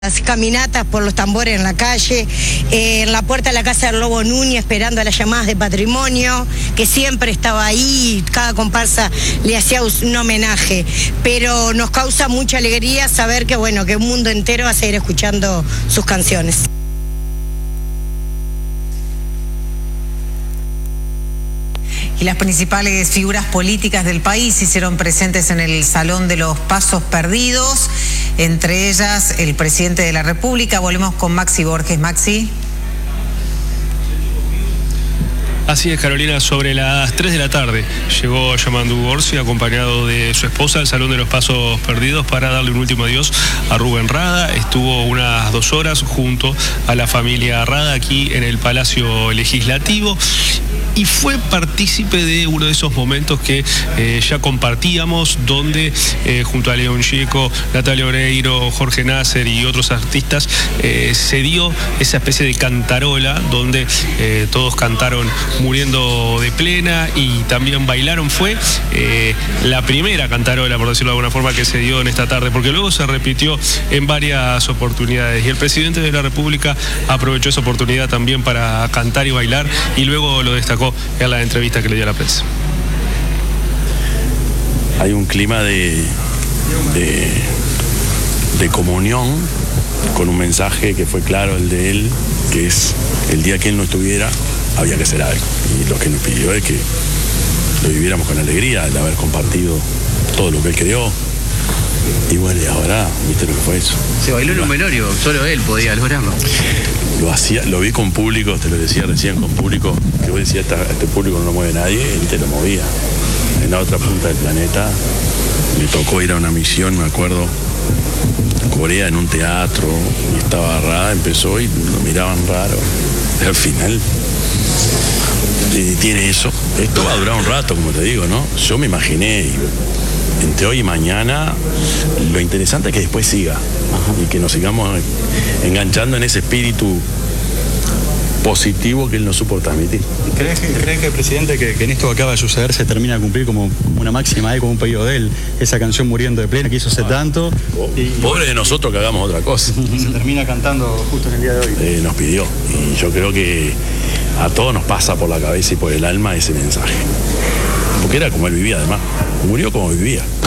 Las caminatas por los tambores en la calle, en la puerta de la casa del Lobo Núñez esperando a las llamadas de patrimonio, que siempre estaba ahí, cada comparsa le hacía un homenaje, pero nos causa mucha alegría saber que bueno, que un mundo entero va a seguir escuchando sus canciones. Y las principales figuras políticas del país se hicieron presentes en el Salón de los Pasos Perdidos, entre ellas el presidente de la República. Volvemos con Maxi Borges. Maxi. Así es, Carolina, sobre las 3 de la tarde llegó Yamandu Gorsi acompañado de su esposa al Salón de los Pasos Perdidos para darle un último adiós a Rubén Rada. Estuvo unas 2 horas junto a la familia Rada aquí en el Palacio Legislativo y fue partícipe de uno de esos momentos que ya compartíamos, donde junto a León Gieco, Natalia Oreiro, Jorge Nasser y otros artistas se dio esa especie de cantarola donde todos cantaron Muriendo de Plena y también bailaron. Fue la primera cantarola, por decirlo de alguna forma, que se dio en esta tarde, porque luego se repitió en varias oportunidades y el presidente de la República aprovechó esa oportunidad también para cantar y bailar, y luego lo destacó en la entrevista que le dio a la prensa. Hay un clima de comunión, con un mensaje que fue claro, el de él, que es: el día que él no estuviera había que hacer algo, y lo que nos pidió es que lo viviéramos con alegría, de haber compartido todo lo que él creó. Y bueno, y ahora, ¿viste lo que fue eso? Se bailó en un velorio, solo él podía lograrlo. Lo vi con público, te lo decía recién, con público, que vos decías, este público no lo mueve nadie, él te lo movía. En la otra punta del planeta me tocó ir a una misión, me acuerdo, Corea, en un teatro, y estaba Rada, empezó y lo miraban raro. Y al final tiene eso. Esto va a durar un rato, como te digo, ¿no? Yo me imaginé, entre hoy y mañana, lo interesante es que después siga. Y que nos sigamos enganchando en ese espíritu positivo que él nos supo transmitir. ¿Crees que el presidente, que en esto que acaba de suceder se termina de cumplir como una máxima, como un pedido de él, esa canción Muriendo de Plena que hizo hace tanto? Pobre de nosotros que hagamos otra cosa. Se termina cantando justo en el día de hoy. Nos pidió, y yo creo que a todos nos pasa por la cabeza y por el alma ese mensaje. Porque era como él vivía, además. Murió como vivía.